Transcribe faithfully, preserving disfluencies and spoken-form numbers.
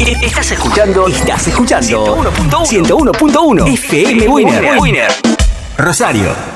Estás escuchando, estás escuchando ciento uno punto uno F M Winner. Winner. Rosario.